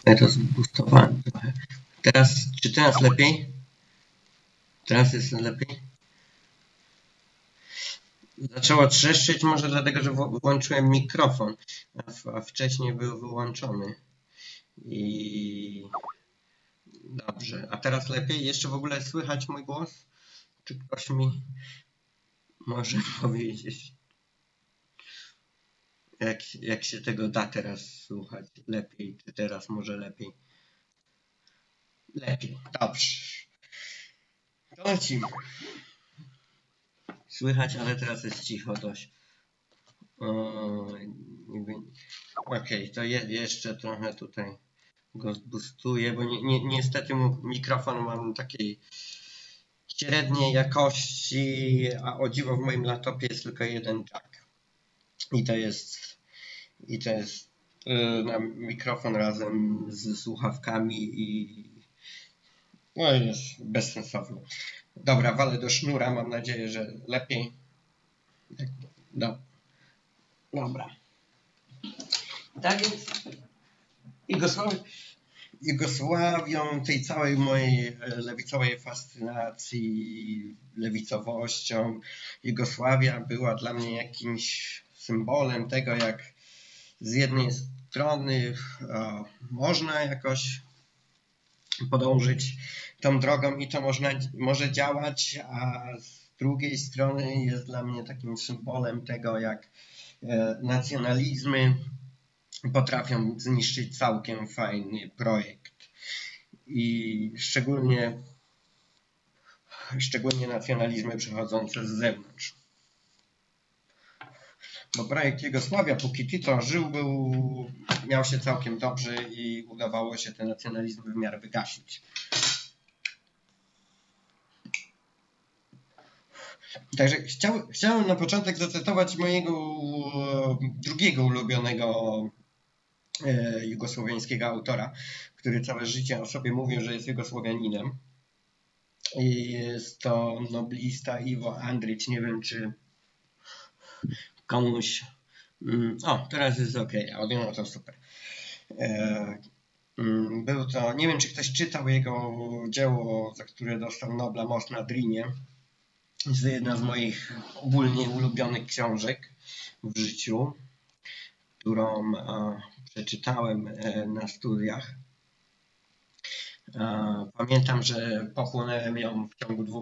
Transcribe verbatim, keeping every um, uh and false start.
rozbustowałem trochę. Teraz, czy teraz lepiej? Teraz jest lepiej? Zaczęło trzeszczeć, może dlatego, że włączyłem mikrofon, a wcześniej był wyłączony. I dobrze, a teraz lepiej? Jeszcze w ogóle słychać mój głos? Czy ktoś mi może powiedzieć, jak, jak się tego da teraz słuchać lepiej, czy teraz może lepiej? Lepiej, dobrze. To lecimy. Słychać, ale teraz jest cicho dość. Okej, okay, to je, jeszcze trochę tutaj go zbustuję, bo ni, ni, niestety mikrofon mam takiej średniej jakości, a o dziwo w moim laptopie jest tylko jeden jack. I to jest, i to jest yy, na mikrofon razem z słuchawkami i no jest bezsensowny. Dobra, walę do sznura, mam nadzieję, że lepiej. No. Dobra. Tak więc Jugosławią, Jugosławią, tej całej mojej lewicowej fascynacji lewicowością, Jugosławia była dla mnie jakimś symbolem tego, jak z jednej strony o, można jakoś podążyć tą drogą i to można, może działać, a z drugiej strony jest dla mnie takim symbolem tego, jak e, nacjonalizmy potrafią zniszczyć całkiem fajny projekt. I szczególnie, szczególnie nacjonalizmy przychodzące z zewnątrz. Bo projekt Jugosławia, póki Tito żył, był, miał się całkiem dobrze i udawało się te nacjonalizmy w miarę wygasić. Także chciał, chciałem na początek zacytować mojego drugiego ulubionego e, jugosłowiańskiego autora, który całe życie o sobie mówił, że jest Jugosłowianinem. I jest to noblista Ivo Andrić. Nie wiem, czy komuś... O, teraz jest ok, audio, no to super. E, był to... Nie wiem, czy ktoś czytał jego dzieło, za które dostał Nobla, Most na Drinie. Jest to jedna z moich ogólnie ulubionych książek w życiu, którą a, przeczytałem e, na studiach. A, pamiętam, że pochłonąłem ją w ciągu dwóch